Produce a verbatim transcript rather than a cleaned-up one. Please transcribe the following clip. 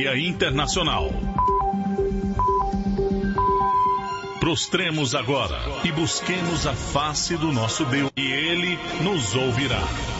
Assembleia Internacional. Prostremos agora e busquemos a face do nosso Deus, e Ele nos ouvirá.